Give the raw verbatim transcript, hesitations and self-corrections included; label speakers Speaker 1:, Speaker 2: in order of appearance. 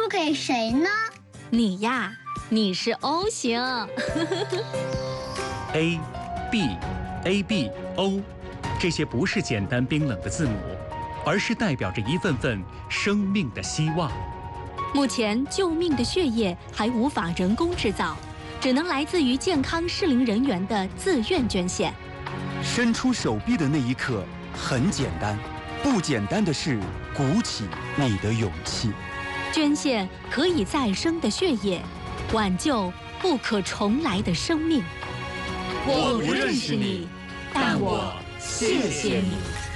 Speaker 1: 输给谁呢？
Speaker 2: 你呀，你是 O 型。
Speaker 3: A、B、A、B、O， 这些不是简单冰冷的字母，而是代表着一份份生命的希望。
Speaker 2: 目前救命的血液还无法人工制造，只能来自于健康适龄人员的自愿捐献。
Speaker 4: 伸出手臂的那一刻很简单，不简单的是鼓起你的勇气。
Speaker 2: 捐献可以再生的血液，挽救不可重来的生命。
Speaker 5: 我不认识你，但我谢谢你。